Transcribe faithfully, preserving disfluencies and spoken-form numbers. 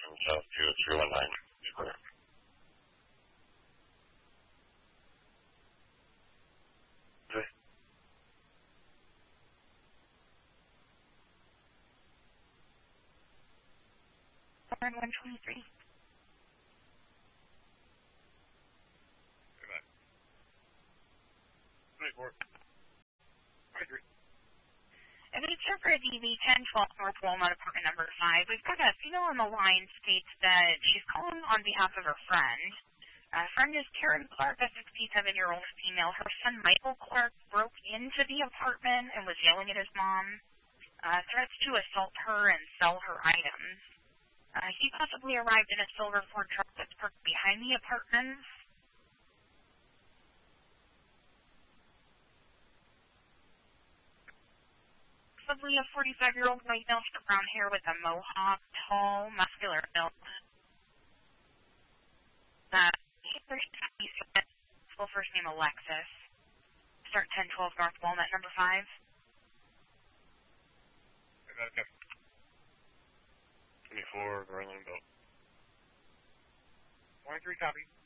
from South two three one nine. Square. Okay. one twenty-three. twenty-four. twenty-three. And it's for D V ten twelve North Walnut, apartment number five. We've got a female on the line states that she's calling on behalf of her friend. Uh, friend is Karen Clark, a sixty-seven-year-old female. Her son Michael Clark broke into the apartment and was yelling at his mom. Uh, threats to assault her and sell her items. Uh, he possibly arrived in a silver Ford truck that's parked behind the apartment. Possibly a forty-five-year-old white male with brown hair with a mohawk, tall, muscular build. Uh, full first name Alexis. Start ten twelve North Walnut, number five. twenty-four, Garland Belt. twenty-three, copy.